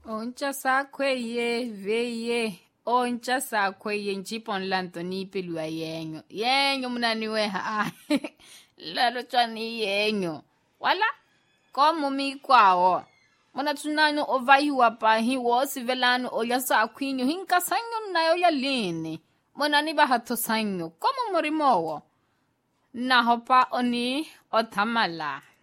Oncha sakwe ye veye. Oncha sakwe ye njipon lanto ni pelua yenyo. Yenyo munaniwe ha. Lalo chani yenyo. Wala? Komu mi kwao. Muna tunano ovaiwa pa hiwo sivelano oya sakwinyo. Hinka sanyo na oya lini. Muna niba hato sanyo. Komu morimowo. Nahopa oni otamala.